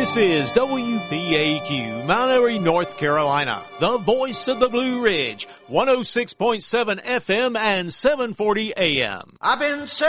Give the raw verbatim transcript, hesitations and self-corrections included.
This is W P A Q, Mount Airy, North Carolina, the voice of the Blue Ridge, one oh six point seven F M and seven forty A M. I've been